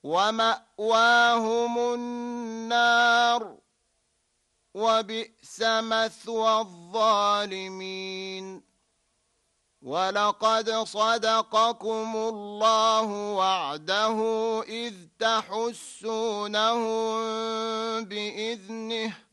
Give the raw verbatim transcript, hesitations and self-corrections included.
ومأواهم النار وبئس مثوى الظالمين ولقد صدقكم الله وعده إذ تحسونهم بإذنه